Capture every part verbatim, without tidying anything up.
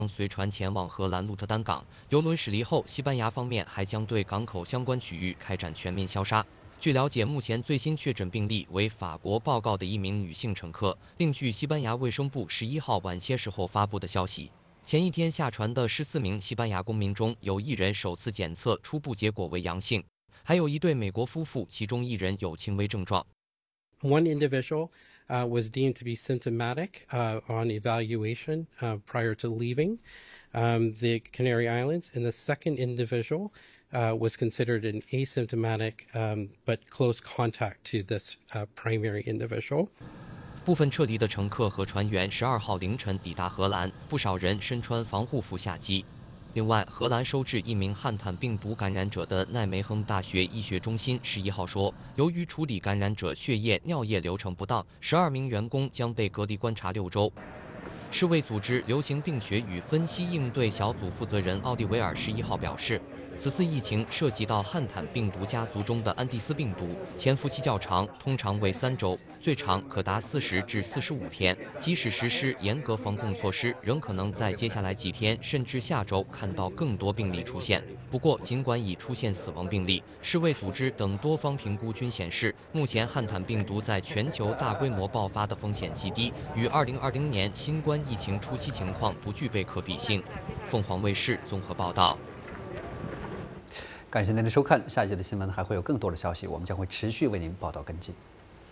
随船前往荷兰鹿特丹港。邮轮驶离后，西班牙方面还将对港口相关区域开展全面消杀。据了解，目前最新确诊病例为法国报告的一名女性乘客。另据西班牙卫生部十一号晚些时候发布的消息，前一天下船的十四名西班牙公民中有一人首次检测初步结果为阳性，还有一对美国夫妇，其中一人有轻微症状。 One individual uh, was deemed to be symptomatic uh, on evaluation uh, prior to leaving um, the Canary Islands, and the second individual uh, was considered an asymptomatic um, but close contact to this uh, primary individual. 部分撤离的乘客和船员十二号凌晨抵达荷兰，不少人身穿防护服下机。另外，荷兰收治一名汉坦病毒感染者的奈梅亨大学医学中心十一号说，由于处理感染者血液、尿液流程不当，十二名员工将被隔离观察六周。世卫组织流行病学与分析应对小组负责人奥利维尔十一号表示，此次疫情涉及到汉坦病毒家族中的安第斯病毒，潜伏期较长，通常为三周，最长可达四十至四十五天。即使实施严格防控措施，仍可能在接下来几天甚至下周看到更多病例出现。不过，尽管已出现死亡病例，世卫组织等多方评估均显示，目前汉坦病毒在全球大规模爆发的风险极低，与二零二零年新冠疫情初期情况不具备可比性。凤凰卫视综合报道。 感谢您的收看，下一节的新闻还会有更多的消息，我们将会持续为您报道跟进。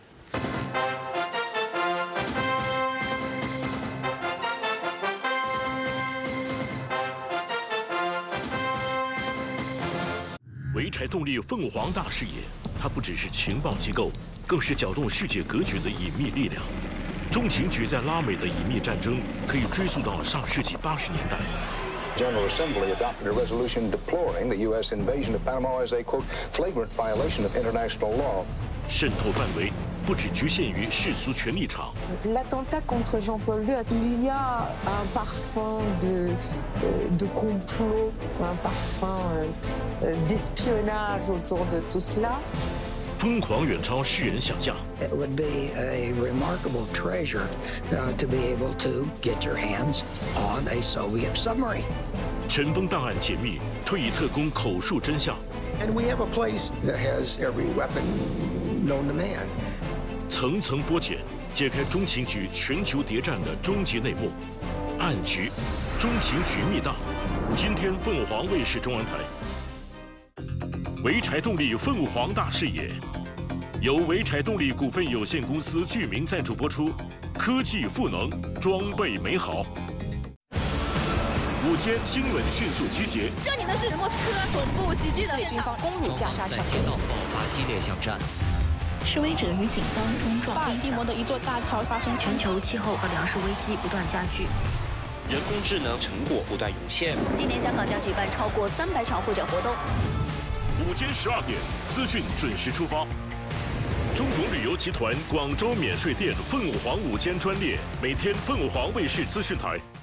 潍柴动力凤凰大视野，它不只是情报机构，更是搅动世界格局的隐秘力量。中情局在拉美的隐秘战争可以追溯到上世纪八十年代。 General Assembly adopted a resolution deploring the U S invasion of Panama as a, quote, flagrant violation of international law. 渗透范围不只局限于世俗权力场。 L'attentat contre Jean-Paul Leu, il y a un parfum de, de complot, un parfum d'espionnage autour de tout cela. 疯狂远超世人想象。 It would be a remarkable treasure uh, to be able to get your hands on a Soviet submarine. 尘封档案解密，退役特工口述真相。 And we have a place that has every weapon known to man. 层层剥茧，揭开中情局全球谍战的终极内幕。暗局，中情局密档。今天凤凰卫视中文台。潍柴动力凤凰大视野，由潍柴动力股份有限公司具名赞助播出。科技赋能，装备美好。午间新闻迅速集结。 这里呢是莫斯科总部袭击的现场， 攻入加沙城， 在街道爆发激烈巷战。 示威者与警方冲撞。 巴尔的摩的一座大桥发生全球气候和粮食危机不断加剧。 人工智能成果不断涌现。 今年香港将举办超过三百场会展活动。 午间十二点，资讯准时出发。中国旅游集团广州免税店凤凰午间专列，每天凤凰卫视资讯台。